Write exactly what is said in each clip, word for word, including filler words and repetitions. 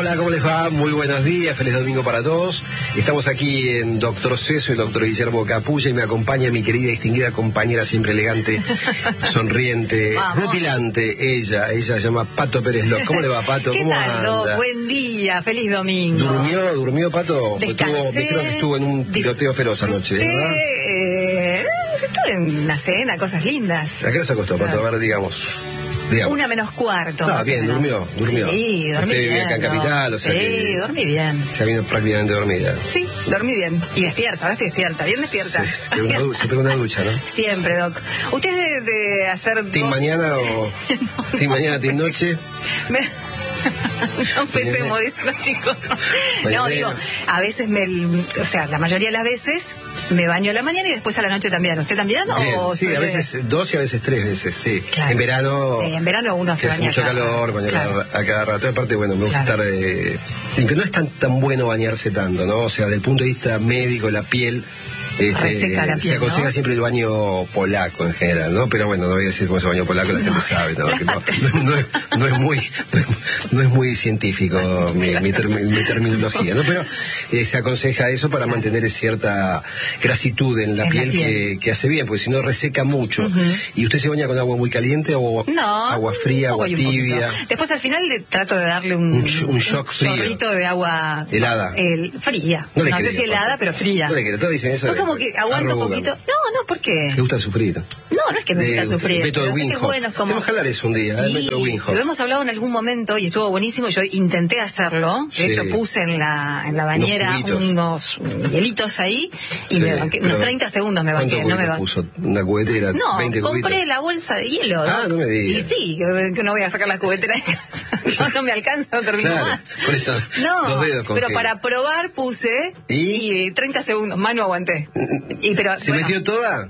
hola, ¿cómo les va? Muy buenos días, feliz domingo para todos. Estamos aquí en Doctor C, soy el doctor Guillermo Capulla y me acompaña mi querida y distinguida compañera, siempre elegante, sonriente, rutilante, ella, ella se llama Pato Pérez López. ¿Cómo le va, Pato? ¿Qué ¿Cómo tal, anda? Doc? Buen día, feliz domingo. ¿Durmió, durmió Pato? Descansé. Estuvo, me creo que estuvo en un tiroteo feroz anoche, ¿verdad? Eh, estuve en una cena, cosas lindas. ¿A qué hora se acostó, Pato? A ver, digamos. Digamos. Una menos cuarto. Ah, bien, menos. durmió, durmió. Sí, dormí Usted bien. vive acá en Capital, ¿no? o sea sí, que dormí bien. se ha venido prácticamente dormida. Sí, dormí bien. Y despierta, ahora estoy despierta, bien despierta. Se, se, pega una, du- se pega una ducha, ¿no? Siempre, Doc. ¿Usted es de, de hacer ¿Team dos... mañana o no, team mañana, team noche? Me... No empecemos, dicen los chicos. No, Mañana. digo, a veces me... O sea, la mayoría de las veces me baño a la mañana y después a la noche también. ¿Usted también? Bien, O sí, suele- a veces dos y a veces tres veces, sí. Claro. En verano... Sí, en verano uno se que hace baña mucho cada- calor, bañar claro. a cada rato. Aparte, bueno, me gusta Claro. estar eh, limpio. No es tan, tan bueno bañarse tanto, ¿no? O sea, desde el punto de vista médico, la piel... Este, Reseca la se piel, aconseja ¿no? siempre el baño polaco en general, ¿no? Pero bueno, no voy a decir cómo es el baño polaco, la gente No, sabe, ¿no? las Que no, patas. no, no es, no es muy no es, no es muy científico mi, mi, termi- mi terminología, ¿no? Pero eh, se aconseja eso para Claro. mantener cierta grasitud en la En la piel, piel. Que, que hace bien, porque si no reseca mucho. Ujú. ¿Y usted se baña con agua muy caliente o No. agua fría, un agua poco y un tibia? poquito. Después al final le trato de darle un, Un sh- un shock frío. chorrito de agua Helada. el, fría. No No, le sé creo, si helada, Pato. pero fría. No le creo, todos dicen eso. No, como que aguanto un Arrugan. poquito. No, no, ¿por qué? ¿Le gusta sufrir? No, no es que me De- gusta sufrir. método pero sé que es Wim Hof. bueno, es como... Tenemos que hablar eso un día, el Sí, método Wim Hof. lo hemos hablado en algún momento y estuvo buenísimo. Yo intenté hacerlo. De Sí. hecho, puse en la, en la bañera Unos juguitos. unos hielitos ahí y Sí, me banqué. Unos pero treinta segundos me banqué. ¿Cuánto No me cubitos banqué. puso? ¿Una cubetera? No, veinte compré cubitos. la bolsa de hielo. Ah, no me digas. Y sí, que que no voy a sacar la cubetera de casa. No, no me alcanza, no termino Claro, más. por eso No, los dedos con pero gel. para probar puse ¿Y? y, treinta segundos, más no aguanté. Y, pero, ¿Se bueno, metió toda?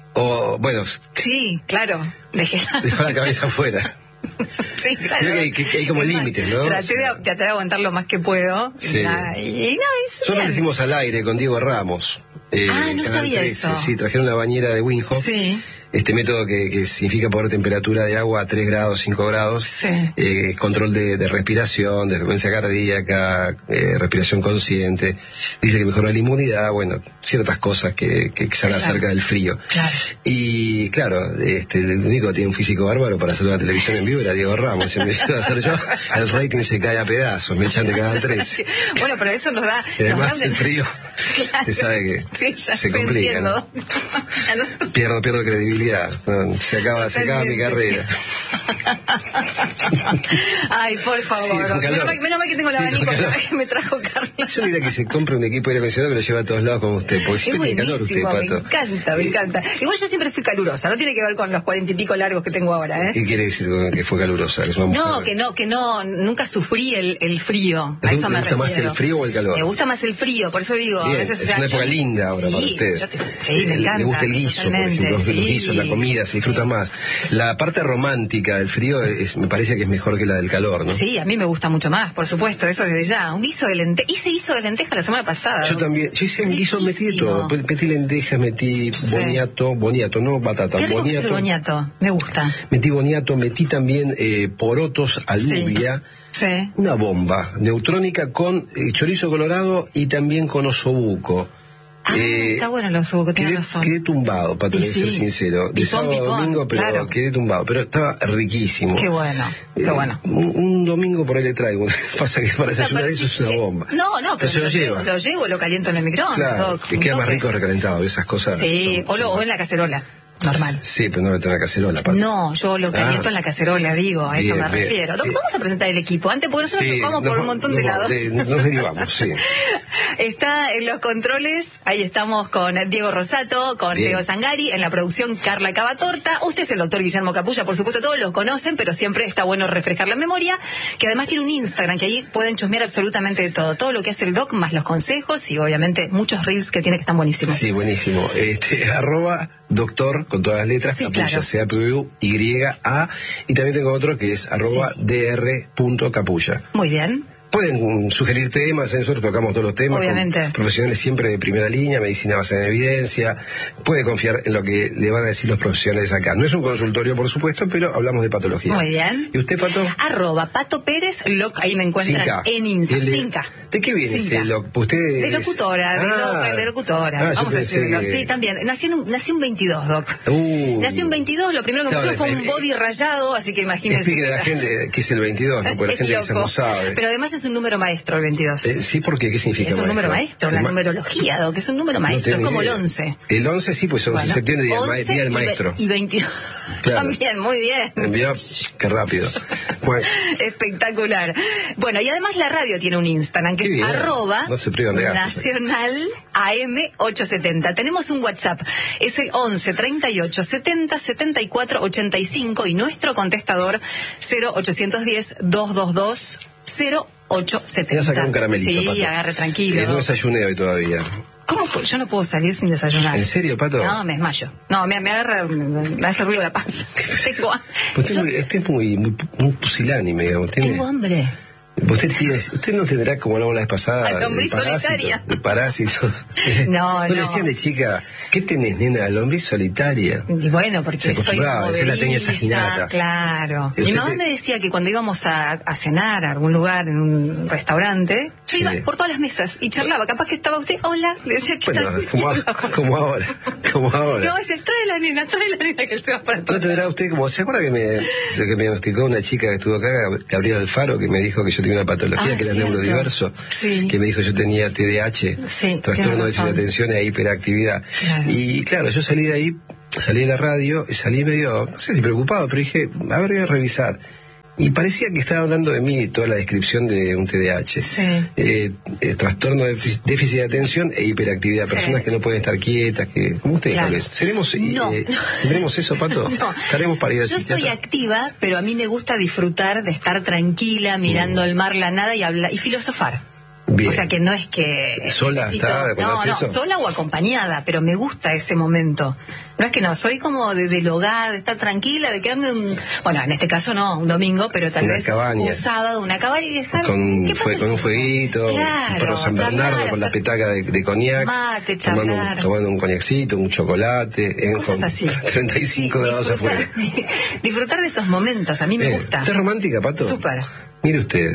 O, bueno, Sí, claro, dejé la... dejó la cabeza afuera. Sí, claro. Creo que hay- que hay como Es más, límites, ¿no? Traté de, tratar de aguantar lo más que puedo. Sí. Y, nada, y, y no, es Nosotros lo bien. hicimos al aire con Diego Ramos. eh, Ah, no Canal sabía trece. eso. Sí, trajeron la bañera de Wim Hof. Sí. Este método que, que significa poner temperatura de agua a tres grados, cinco grados, Sí. eh, control de, de respiración, de frecuencia cardíaca, eh, respiración consciente, dice que mejora la inmunidad, bueno, ciertas cosas que, que, que se hablan Claro. acerca del frío. Claro. Y claro, este, el único que tiene un físico bárbaro para hacer la televisión en vivo era Diego Ramos, se me hizo hacer yo, el rating se cae a pedazos, me echan de cada tres. Bueno, pero eso nos da... Y nos además da un- el frío, Claro. se sabe que Sí, ya se sé, complica, entiendo. ¿no? Pierdo, pierdo credibilidad. No, se acaba, se acaba mi Totalmente. carrera. Ay, por favor. Sí, con menos, calor. mal, menos mal que tengo el Sí, abanico con calor. que me trajo Carla. Yo diría que se compre un equipo de aire acondicionado que lo lleva a todos lados como usted, porque Es siempre tiene calor usted, buenísimo, me Pato. encanta, me encanta. Igual yo siempre fui calurosa, no tiene que ver con los cuarenta y pico largos que tengo ahora, ¿eh? ¿Qué quiere decir con que fue calurosa? Que es una No, mujer? que no, que no, nunca sufrí el, el frío. A ¿Le eso me gusta más refiero. el frío o el calor? Me gusta más el frío, por eso digo, Bien, a veces es ya- una yo- época linda ahora sí, para usted. yo te- sí, me Eh, encanta. Le gusta el guiso, por totalmente, ejemplo, los sí, guisos, la comida, se disfruta sí. más. La parte romántica del frío es, me parece que es mejor que la del calor, ¿no? Sí, a mí me gusta mucho más, por supuesto, eso desde ya. Un guiso de lenteja. Hice guiso de lenteja la semana pasada. Yo también, yo hice un guiso, metí de todo, Riquísimo. metí lentejas, metí boniato, boniato, no batata, Qué rico que es el boniato. boniato, me gusta. Metí boniato, metí también eh, porotos, alubia, Sí. una bomba neutrónica con eh, chorizo colorado y también con osobuco. Ah, está bueno el osobuco, tiene quedé, razón. quedé tumbado, para Y tener que ser sí. sincero. De Pipón, sábado a pipón, domingo, pero claro. quedé tumbado. Pero estaba riquísimo. Qué bueno, qué Eh, bueno. Un, un domingo por ahí le traigo. Pasa que para desayunar eso es una Sí. bomba. No, no, pero, se lo lo, lleva. llevo, lo llevo, lo caliento en el microondas. Claro, todo, que un queda más toque. rico recalentado, esas cosas. Sí, son- o, lo- son- o en la cacerola, normal. Sí, pero no le tengo la cacerola, Pato. No, yo lo caliento Ah. en la cacerola, digo, a eso Bien, me bien. refiero. Doc, Sí. vamos a presentar el equipo antes, porque nosotros Sí, vamos por nos- un montón de nos- lados. de- nos derivamos, sí. Está en los controles, ahí estamos con Diego Rosato, con Bien. Diego Zangari, en la producción Carla Cavatorta. Usted es el doctor Guillermo Capulla, por supuesto, todos lo conocen, pero siempre está bueno refrescar la memoria, que además tiene un Instagram, que ahí pueden chusmear absolutamente de todo, todo lo que hace el doc, más los consejos y obviamente muchos reels que tiene que están buenísimos. Sí, buenísimo. Este, arroba doctor, con todas las letras, Sí, Capulla, claro. C A P U Y A, y también tengo otro que es arroba Sí. dr punto capulla. Muy bien. pueden sugerir temas, nosotros tocamos todos los temas. Obviamente. Con profesionales siempre de primera línea, medicina basada en evidencia. Puede confiar en lo que le van a decir los profesionales acá. No es un consultorio, por supuesto, pero hablamos de patología. Muy bien. ¿Y usted, Pato? Arroba Pato Pérez, loc, ahí me encuentran Cinca. en Instagram. De, Cinca. ¿De qué viene Cinca. ese loc? ¿Usted De es... locutora, de, ah, loca, de locutora. Ah, Vamos a decirlo. que... Sí, también. Nací en un, nací un veintidós, Doc. Uh, nací un veintidós, lo primero que claro, me puso fue eh, un body rayado, así que imagínense. Explique a la gente qué es el veintidós, ¿no? Porque la Es gente quizás loco. no sabe. Pero además es un número maestro el veintidós. Eh, sí, ¿por qué? ¿Qué significa Es un maestro? número maestro, la Ma- numerología, Doc, es un número No maestro, es tengo como idea. el once. El once sí, pues once Bueno, de septiembre, día, del ma- once día del y ve- maestro. Y veintidós. Claro. También, muy bien. Envió, qué rápido. Bueno, Espectacular. Bueno, y además la radio tiene un Instagram que Qué es bien. arroba No se privan de gastos. Nacional A M ochocientos setenta. Tenemos un WhatsApp, es el once treinta y ocho setenta setenta y cuatro ochenta y cinco y nuestro contestador cero ochocientos diez doscientos veintidós cero ocho setenta. te voy a sacar un caramelito, Sí, Pato. agarre tranquilo. Eh, no desayuné hoy todavía. ¿Cómo? pu- Yo no puedo salir sin desayunar. ¿En serio, Pato? No, me desmayo. No, me, me agarra, me hace ruido la panza. Tengo, Usted, yo este es muy, muy, muy pusilánime, digamos. Tiene- tengo hambre. Usted, tiene, usted no tendrá, como hablamos la vez pasada, Al lombriz de parásito, solitaria. de parásito. No, ¿No le no. decían de chica, ¿qué tenés, nena? Lombriz solitaria. Y bueno, porque Se soy acostumbraba, como esa es la teña beriza, saginata. claro. ¿Y Mi usted mamá te- me decía que cuando íbamos a, a cenar a algún lugar, en un restaurante, yo Sí. iba por todas las mesas y charlaba. Capaz que estaba usted, hola, le decía que Bueno, como, como ahora, como ahora. No, dice, trae la nena, trae la nena que se va para ¿No todo. tendrá usted como, se acuerda que me, de que me diagnosticó una chica que estuvo acá, Gabriela Alfaro, que me dijo que yo tenía una patología, Ah, que era cierto. neurodiverso, Sí. que me dijo que yo tenía T D A H, Sí, trastorno tiene de déficit de razón. atención e hiperactividad. Claro. Y claro, yo salí de ahí, salí de la radio, y salí medio, no sé si preocupado, pero dije, a ver, voy a revisar. Y parecía que estaba hablando de mí toda la descripción de un T D A H. Sí. Eh, eh, trastorno de défic- déficit de atención e hiperactividad. Sí. Personas que no pueden estar quietas, que como ustedes Claro. tal vez. ¿Seremos, No. eh, ¿Tendremos eso, Pato? No. ¿Estaremos para ir al Yo soy psiquiatra? activa, pero a mí me gusta disfrutar de estar tranquila, mirando el mar, la nada y hablar y filosofar. Bien. O sea que no es que ¿Sola necesito- está cuando no, hace no, eso? sola o acompañada, pero me gusta ese momento. No es que no, soy como de, del hogar, de estar tranquila, de quedarme un, bueno, en este caso no, un domingo, pero tal Una vez cabaña. un sábado, una cabaña y dejar Con, ¿qué fue, pasa? con un fueguito, Claro, un perro San charlar, Bernardo con la hacer petaca de, de coñac, mate, tomando, un, charlar. tomando un coñacito, un chocolate, en, Cosas con así. treinta y cinco Sí, grados disfrutar, afuera. disfrutar de esos momentos, a mí me Eh, gusta. ¿Usted es romántica, Pato? Súper. Mire usted.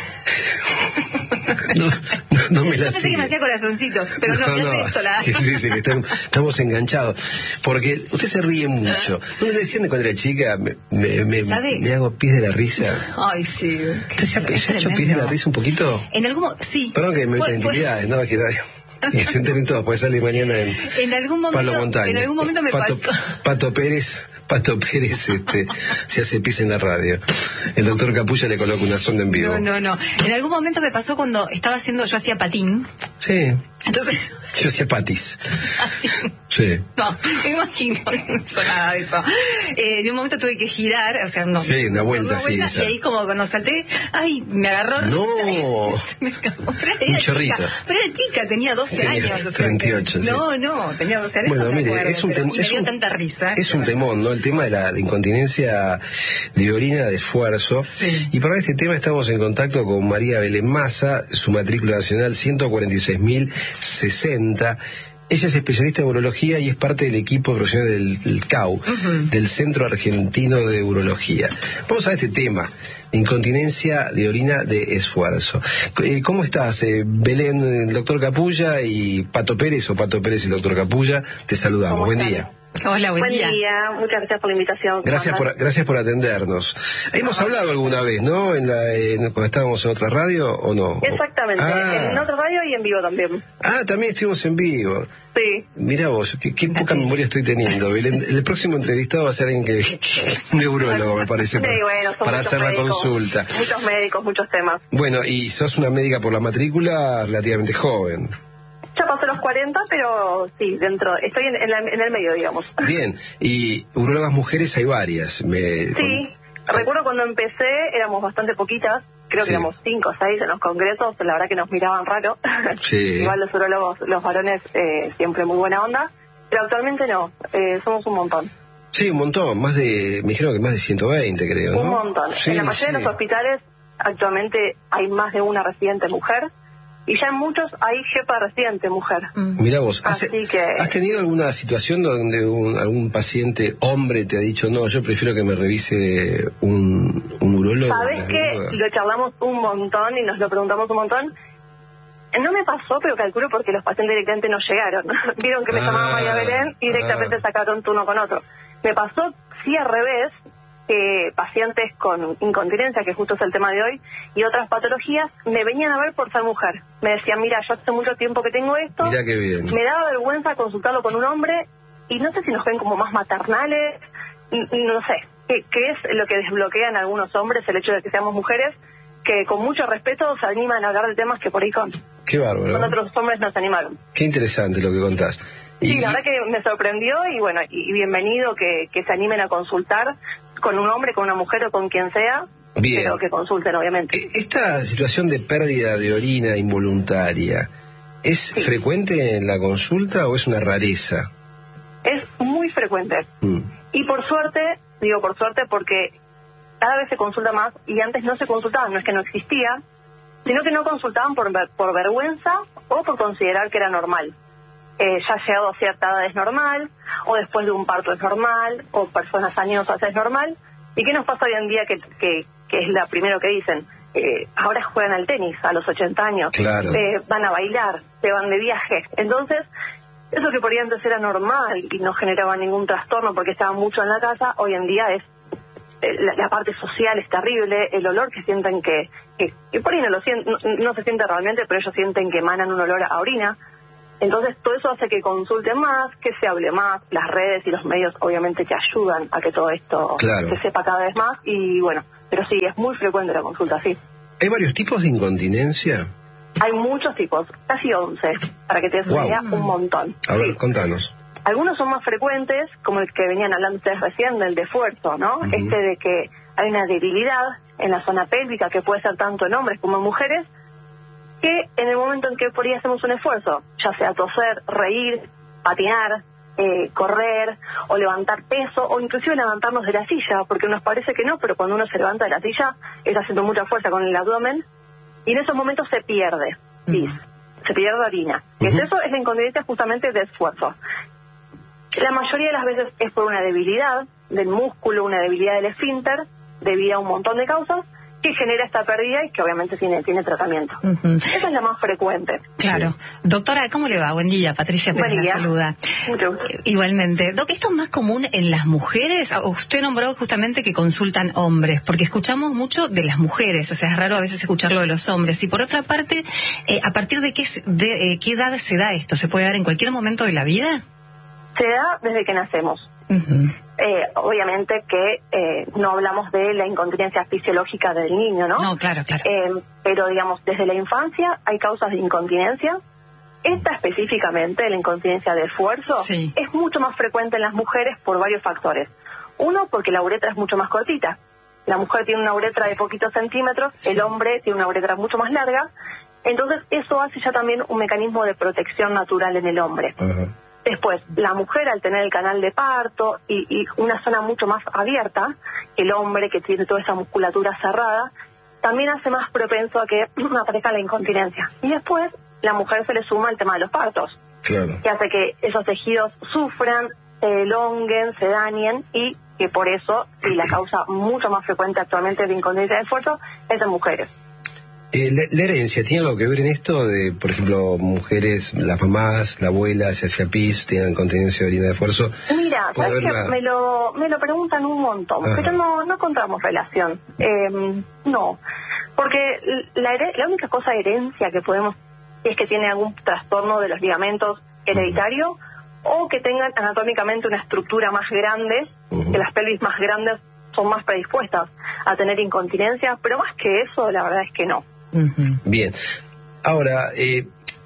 No, no, no me la Yo pensé que sigue. me hacía corazoncito, pero no, me hace esto la... Sí, sí, sí, que están- estamos enganchados. Porque usted se ríe mucho. ¿No le decían de cuando era chica? Me, me, me, ¿Sabe? me hago pis de la risa. Ay, sí. ¿Usted se ha, Es se ha hecho pis de tremendo. la risa un poquito? En algún mo- sí. Perdón que me Fue- meta fue- intimidades, ¿no? Que, que se enteren todos, puede salir mañana en En algún momento, Palo Montaña. en algún momento me Pato, pasó. Pato Pérez, Pato Pérez este, se hace pis en la radio. El doctor Capulla le coloca una sonda en vivo. No, no, no. En algún momento me pasó cuando estaba haciendo, yo hacía patín. Sí, Entonces, yo hacía patis. Sí. no, me imagino, no hizo nada de eso. Eh, en un momento tuve que girar, o sea, no. Sí, una vuelta, sí, Y esa. ahí como cuando salté, ay, me agarró. No. risa, me escapó. Pero era Un chica, chorrito. Pero era chica, tenía doce Tenía años. O sea, treinta y ocho, que- sí. No, no, tenía doce años. Bueno, eso me mire, acuerdo, es un, pero- tem- y me es dio un- tanta risa. es un que- temón, ¿no? El tema de la de incontinencia de orina de esfuerzo. Sí. Y para este tema estamos en contacto con María Belén Massa, su matrícula nacional ciento cuarenta y seis mil sesenta. Ella es especialista en urología y es parte del equipo profesional del, del C A U, Ujú. del Centro Argentino de Urología. Vamos a este tema, incontinencia de orina de esfuerzo. Eh, ¿Cómo estás, eh, Belén, el doctor Capulla y Pato Pérez, o Pato Pérez y el doctor Capulla? Te saludamos. ¿Cómo Buen están? día. Hola, buen, Buen día. día, muchas gracias por la invitación. Gracias ¿Cómo por, gracias por atendernos. Hemos hablado alguna vez, ¿no? En la, en- cuando estábamos en otra radio, ¿o no? andan? Exactamente, Ah, en otro radio y en vivo también. ah, también estuvimos en vivo. Sí, Mirá vos, qué, qué poca memoria estoy teniendo, Belén. El próximo entrevistado va a ser alguien que... un neurólogo, me parece, sí, para, bueno, son para muchos hacer la médicos, consulta. Muchos médicos, muchos temas. Bueno, y sos una médica por la matrícula relativamente joven. Ya pasé los cuarenta, pero sí, dentro, estoy en, en, la- en el medio, digamos. Bien, y urólogas mujeres hay varias. Me, Sí, con- recuerdo cuando empecé éramos bastante poquitas, creo Sí. que éramos cinco o seis en los congresos, la verdad que nos miraban raro. Sí. Igual los urólogos, los varones, eh, siempre muy buena onda, pero actualmente no, eh, somos un montón. Sí, un montón, más de, me dijeron que más de ciento veinte, creo, ¿no? Un montón. Sí, en la mayoría de sí. los hospitales actualmente hay más de una residente mujer, y ya en muchos hay jefa residente mujer. Mm. Mirá vos, ¿has, Así que... ¿has tenido alguna situación donde un, algún paciente hombre te ha dicho, no, yo prefiero que me revise un, un urólogo? ¿Sabes qué? Lo charlamos un montón y nos lo preguntamos un montón. No me pasó, pero calculo porque los pacientes directamente no llegaron. Vieron que me ah, llamaba María Belén y directamente ah. sacaron turno con otro. Me pasó, sí, al revés, que pacientes con incontinencia, que justo es el tema de hoy, y otras patologías, me venían a ver por ser mujer. Me decían, mira, yo hace mucho tiempo que tengo esto, mirá qué bien. Me daba vergüenza consultarlo con un hombre, y no sé si nos ven como más maternales, no sé, qué, qué es lo que desbloquea en algunos hombres el hecho de que seamos mujeres, que con mucho respeto se animan a hablar de temas que por ahí con, Qué bárbaro. con otros hombres no se animaron. Qué interesante lo que contás. Sí, y... la verdad que me sorprendió y bueno, y bienvenido que, que se animen a consultar con un hombre, con una mujer o con quien sea, bien. Pero que consulten, obviamente. Esta situación de pérdida de orina involuntaria, ¿es sí. frecuente en la consulta o es una rareza? Es muy frecuente. Mm. Y por suerte, digo por suerte porque cada vez se consulta más y antes no se consultaban, no es que no existía, sino que no consultaban por, por vergüenza o por considerar que era normal. Eh, ya llegado a cierta edad es normal, o después de un parto es normal, o personas añosas es normal. ¿Y qué nos pasa hoy en día que, que, que es lo primero que dicen? Eh, ahora juegan al tenis a los ochenta años, claro. eh, van a bailar, se van de viaje. Entonces, eso que por ahí antes era normal y no generaba ningún trastorno porque estaban mucho en la casa, hoy en día es La, la parte social es terrible, el olor que sienten que, que, que por ahí no lo sienten, no, no se siente realmente, pero ellos sienten que emanan un olor a orina. Entonces todo eso hace que consulten más, que se hable más, las redes y los medios obviamente que ayudan a que todo esto claro. se sepa cada vez más y bueno, pero sí, es muy frecuente la consulta, sí. ¿Hay varios tipos de incontinencia? Hay muchos tipos, casi once, para que te des una idea, un montón. A ver, sí. contanos. Algunos son más frecuentes, como el que venían hablando ustedes recién, del de esfuerzo, ¿no? Uh-huh. Este de que hay una debilidad en la zona pélvica que puede ser tanto en hombres como en mujeres, que en el momento en que por ahí hacemos un esfuerzo, ya sea toser, reír, patinar, eh, correr, o levantar peso, o inclusive levantarnos de la silla, porque nos parece que no, pero cuando uno se levanta de la silla, está haciendo mucha fuerza con el abdomen, y en esos momentos se pierde, ¿sí? Uh-huh. Se pierde orina. Uh-huh. Y eso es la incontinencia justamente de esfuerzo. La mayoría de las veces es por una debilidad del músculo, una debilidad del esfínter, debido a un montón de causas, que genera esta pérdida y que obviamente tiene tiene tratamiento. Uh-huh. Esa es la más frecuente. Claro. Sí. Doctora, ¿cómo le va? Buen día. Patricia Pérez la saluda. Mucho. Igualmente. Doc, ¿esto es más común en las mujeres? Usted nombró justamente que consultan hombres, porque escuchamos mucho de las mujeres, o sea, es raro a veces escucharlo de los hombres. Y por otra parte, eh, ¿a partir de qué, de, eh, qué edad se da esto? ¿Se puede dar en cualquier momento de la vida? Se da desde que nacemos. Uh-huh. Eh, obviamente que eh, no hablamos de la incontinencia fisiológica del niño, ¿no? No, claro, claro. Eh, pero, digamos, desde la infancia hay causas de incontinencia. Esta específicamente, la incontinencia de esfuerzo, sí. es mucho más frecuente en las mujeres por varios factores. Uno, porque la uretra es mucho más cortita. La mujer tiene una uretra de poquitos centímetros, sí. El hombre tiene una uretra mucho más larga. Entonces, eso hace ya también un mecanismo de protección natural en el hombre. Uh-huh. Después, la mujer al tener el canal de parto y, y una zona mucho más abierta, el hombre que tiene toda esa musculatura cerrada, también hace más propenso a que aparezca la incontinencia. Y después, la mujer se le suma el tema de los partos, claro. que hace que esos tejidos sufran, se elonguen, se dañen y que por eso, y la causa mucho más frecuente actualmente de incontinencia de esfuerzo, es en mujeres. Eh, la, la herencia, ¿tiene algo que ver en esto de, por ejemplo, mujeres, las mamás, la abuela, se hacía pis, tienen incontinencia de orina de esfuerzo? Mira, sabes que la... me, lo, me lo preguntan un montón, Ajá. pero no, no encontramos relación. Eh, no, porque la, la única cosa de herencia que podemos es que tiene algún trastorno de los ligamentos hereditario uh-huh. o que tengan anatómicamente una estructura más grande, uh-huh. que las pelvis más grandes son más predispuestas a tener incontinencia, pero más que eso, la verdad es que no. Uh-huh. Bien. Ahora, eh,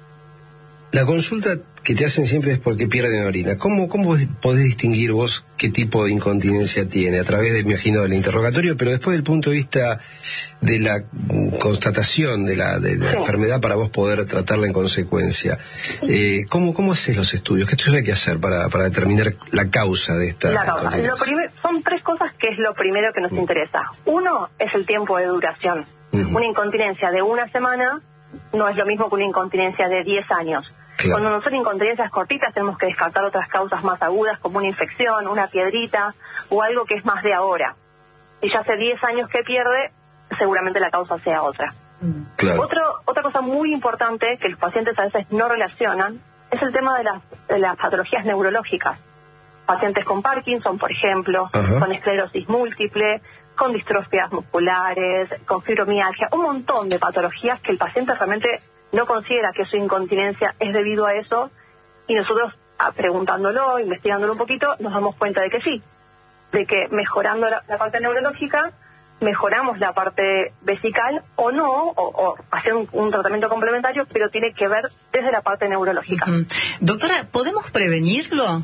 la consulta que te hacen siempre es porque pierden orina. ¿Cómo, cómo podés distinguir vos qué tipo de incontinencia tiene? A través, de, me imagino, del interrogatorio, pero después del punto de vista de la constatación de la, de la sí. enfermedad para vos poder tratarla en consecuencia. Eh, ¿cómo, ¿Cómo haces los estudios? ¿Qué estudios hay que hacer para, para determinar la causa de esta la causa. Lo primer, son tres cosas que es lo primero que nos mm. interesa. Uno es el tiempo de duración. Uh-huh. Una incontinencia de una semana no es lo mismo que una incontinencia de diez años. Claro. Cuando no son incontinencias cortitas tenemos que descartar otras causas más agudas como una infección, una piedrita o algo que es más de ahora. Si ya hace diez años que pierde, seguramente la causa sea otra. Claro. Otro, otra cosa muy importante que los pacientes a veces no relacionan es el tema de las, de las patologías neurológicas. Pacientes con Parkinson, por ejemplo, uh-huh. con esclerosis múltiple, con distrofias musculares, con fibromialgia, un montón de patologías que el paciente realmente no considera que su incontinencia es debido a eso, y nosotros, preguntándolo, investigándolo un poquito, nos damos cuenta de que sí, de que mejorando la, la parte neurológica, mejoramos la parte vesical o no, o, o hacer un, un tratamiento complementario, pero tiene que ver desde la parte neurológica. Uh-huh. Doctora, ¿podemos prevenirlo?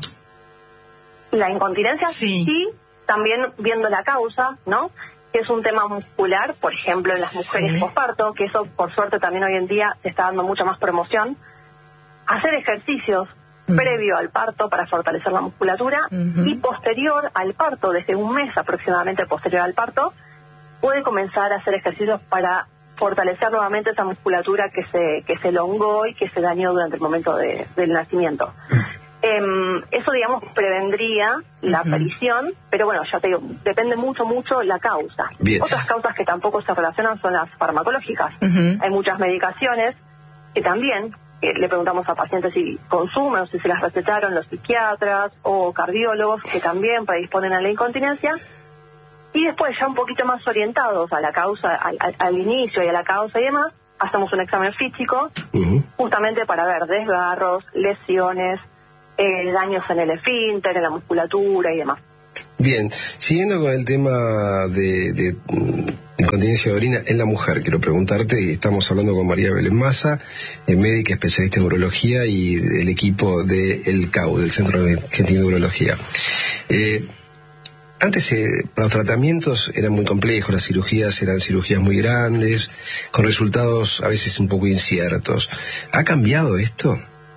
La incontinencia sí. sí, también viendo la causa, ¿no? Que es un tema muscular, por ejemplo, en las mujeres sí. posparto, que eso por suerte también hoy en día se está dando mucha más promoción. Hacer ejercicios uh-huh. previo al parto para fortalecer la musculatura uh-huh. y posterior al parto, desde un mes aproximadamente posterior al parto, puede comenzar a hacer ejercicios para fortalecer nuevamente esa musculatura que se que se elongó y que se dañó durante el momento de, del nacimiento. Eh, eso, digamos, prevendría la uh-huh. aparición, pero bueno, ya te digo, depende mucho, mucho la causa. Bien. Otras causas que tampoco se relacionan son las farmacológicas. Uh-huh. Hay muchas medicaciones que también eh, le preguntamos a pacientes si consumen o si se las recetaron los psiquiatras o cardiólogos que también predisponen a la incontinencia. Y después, ya un poquito más orientados a la causa, al, al, al inicio y a la causa y demás, hacemos un examen físico uh-huh. justamente para ver desgarros, lesiones, Eh, daños en el esfínter, en la musculatura y demás. Bien, siguiendo con el tema de, de, de incontinencia de orina en la mujer, quiero preguntarte, y estamos hablando con María Belén Massa, médica especialista en urología y del equipo del C A U, del Centro Argentino de Urología. Eh, Antes eh, los tratamientos eran muy complejos, las cirugías eran cirugías muy grandes, con resultados a veces un poco inciertos. ¿Ha cambiado esto?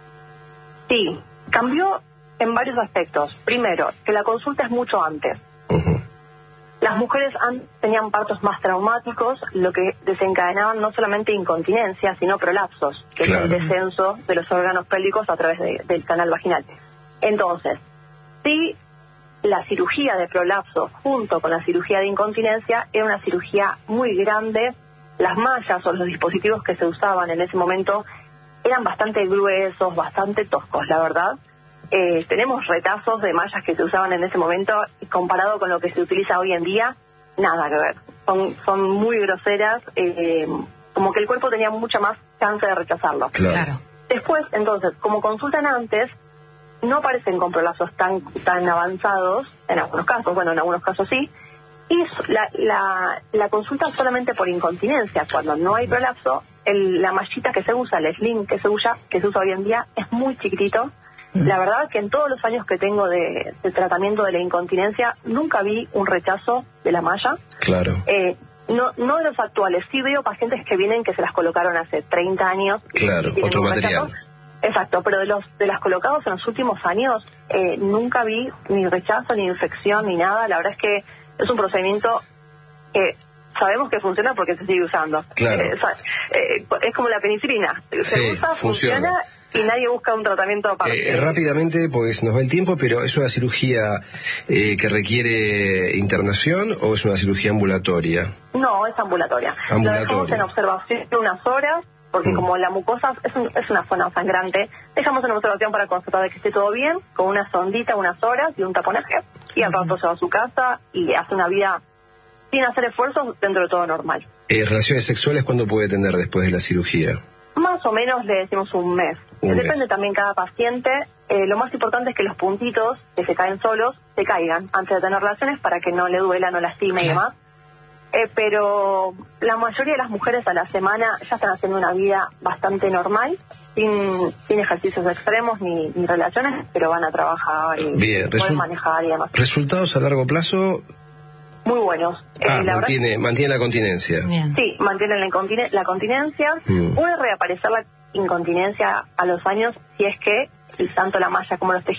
Sí. Cambió en varios aspectos. Primero, que la consulta es mucho antes. Uh-huh. Las mujeres an- tenían partos más traumáticos, lo que desencadenaban no solamente incontinencia, sino prolapsos, que claro. es el descenso de los órganos pélvicos a través de, del canal vaginal. Entonces, si la cirugía de prolapso junto con la cirugía de incontinencia era una cirugía muy grande, las mallas o los dispositivos que se usaban en ese momento eran bastante gruesos, bastante toscos, la verdad. Eh, tenemos retazos de mallas que se usaban en ese momento y comparado con lo que se utiliza hoy en día, nada que ver. Son, son muy groseras, eh, como que el cuerpo tenía mucha más chance de rechazarlo. Claro. Después, entonces, como consultan antes, no aparecen con prolapsos tan, tan avanzados, en algunos casos, bueno, en algunos casos sí, y la, la, la consulta solamente por incontinencia, cuando no hay prolapso, el, la mallita que se usa, el sling que se usa, que se usa hoy en día, es muy chiquitito. Mm. La verdad que en todos los años que tengo de, de tratamiento de la incontinencia, nunca vi un rechazo de la malla. Claro. Eh, no, no de los actuales, sí veo pacientes que vienen que se las colocaron hace treinta años. Claro, otro material. Rechazo. Exacto, pero de los de las colocados en los últimos años, eh, nunca vi ni rechazo, ni infección, ni nada. La verdad es que es un procedimiento que sabemos que funciona porque se sigue usando. Claro. Eh, eh, es como la penicilina. Se sí, usa, funciona. funciona y nadie busca un tratamiento aparte. Eh, rápidamente, porque se nos va el tiempo, pero ¿es una cirugía eh, que requiere internación o es una cirugía ambulatoria? No, es ambulatoria. ambulatoria. Lo dejamos en observación unas horas, porque mm. como la mucosa es, un, es una zona sangrante, dejamos en observación para constatar de que esté todo bien, con una sondita, unas horas y un taponaje, y al rato se va a su casa y hace una vida sin hacer esfuerzos dentro de todo normal. Eh, ¿Relaciones sexuales cuándo puede tener después de la cirugía? Más o menos le decimos un mes. Un Depende mes. también cada paciente. Eh, lo más importante es que los puntitos que se caen solos se caigan antes de tener relaciones para que no le duela, no lastime y demás. Eh, pero la mayoría de las mujeres a la semana ya están haciendo una vida bastante normal, sin, sin ejercicios extremos ni, ni relaciones, pero van a trabajar y Bien, pueden resu- manejar y demás. ¿Resultados a largo plazo? Muy buenos. Ah, eh, la mantiene, verdad, mantiene la continencia. Bien. sí, mantienen la, incontine- la continencia. Mm. Puede reaparecer la incontinencia a los años si es que y tanto la malla como los tejidos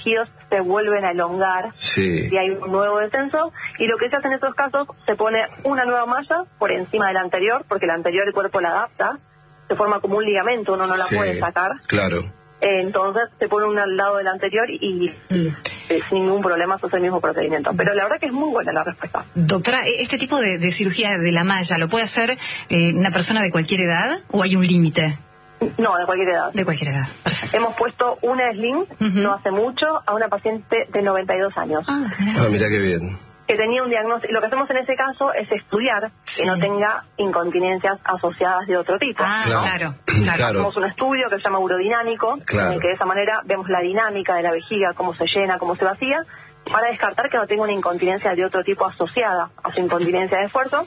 se vuelven a elongar sí. y hay un nuevo descenso, y lo que se hace en esos casos, se pone una nueva malla por encima de la anterior, porque la anterior el cuerpo la adapta, se forma como un ligamento, uno no la sí, puede sacar. Claro. Eh, entonces se pone una al lado del anterior y, y eh, sin ningún problema se hace el mismo procedimiento. Pero la verdad que es muy buena la respuesta. Doctora, ¿este tipo de, de cirugía de la malla lo puede hacer eh, una persona de cualquier edad o hay un límite? No, de cualquier edad. De cualquier edad, perfecto. Hemos puesto una sling, uh-huh. no hace mucho, a una paciente de noventa y dos años. Ah, mirá. Ah, mirá qué bien. Que tenía un diagnóstico. Lo que hacemos en ese caso es estudiar sí. que no tenga incontinencias asociadas de otro tipo. Ah, ¿no? claro. claro. claro. Hacemos un estudio que se llama urodinámico, claro. en el que de esa manera vemos la dinámica de la vejiga, cómo se llena, cómo se vacía, para descartar que no tenga una incontinencia de otro tipo asociada a su incontinencia de esfuerzo.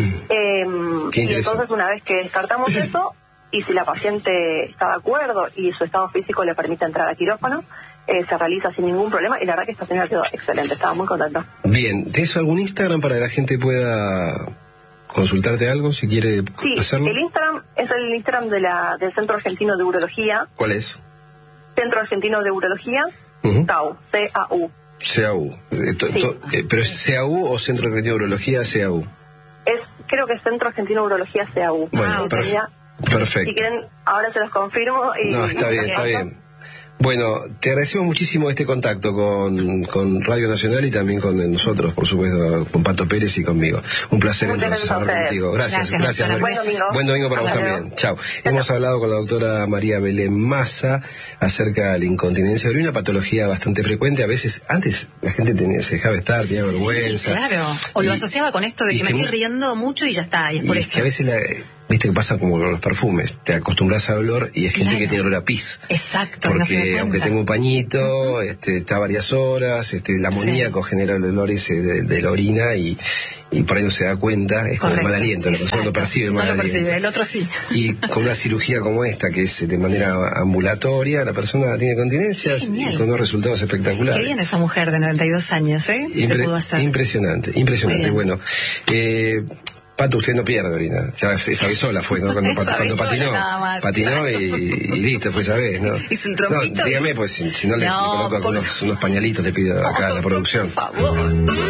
eh, y entonces, una vez que descartamos eso, y si la paciente está de acuerdo y su estado físico le permite entrar a quirófano, eh, se realiza sin ningún problema, y la verdad que esta señora quedó excelente, estaba muy contenta. Bien, ¿tienes algún Instagram para que la gente pueda consultarte algo si quiere sí, hacerlo? El Instagram es el Instagram de la, del Centro Argentino de Urología. ¿Cuál es? Centro Argentino de Urología, uh-huh. C A U, C A U. C A U. Eh, to, sí. to, eh, ¿Pero es C A U o Centro Argentino de Urología C A U? Es, creo que es Centro Argentino de Urología C A U. Bueno, ah, perfe- perfecto. Si quieren, ahora se los confirmo. Y, no, está bien, está bien. Bueno, te agradecemos muchísimo este contacto con, con Radio Nacional y también con nosotros, por supuesto, con Pato Pérez y conmigo. Un placer Muchas entonces hablar contigo. Gracias, gracias. gracias. Buen domingo. Buen domingo para vos Hasta también. Chao. Hemos hablado con la doctora María Belén Massa acerca de la incontinencia urinaria, una patología bastante frecuente. A veces, antes la gente tenía, se dejaba estar, tenía sí, vergüenza. Claro, o y, lo asociaba con esto de que, que me estoy riendo mucho y ya está, y es por y eso. Que a veces la... Viste que pasa como con los perfumes, te acostumbras al olor y es gente claro. que tiene olor a pis. Exacto. Porque no se aunque tenga un pañito, uh-huh. este, está varias horas, este, el amoníaco sí. genera el olor ese de, de la orina y, y por ahí no se da cuenta, es como el mal aliento, la persona lo percibe el no mal lo aliento. percibe, el otro sí. Y con una cirugía como esta, que es de manera ambulatoria, la persona tiene continencias y con unos resultados espectaculares. Qué bien esa mujer de noventa y dos años, ¿eh? Impre- se pudo hacer. Impresionante, impresionante. Bueno, eh... Pato, usted no pierde orina. Ya esa vez sola fue, ¿no? Cuando, esa cuando vez patinó. sola, más, patinó claro. y, y listo, fue esa vez, ¿no? Hizo un trompito. No, dígame, pues si, si no le, no, le coloco unos, unos pañalitos, le pido acá oh, a la producción. Por favor.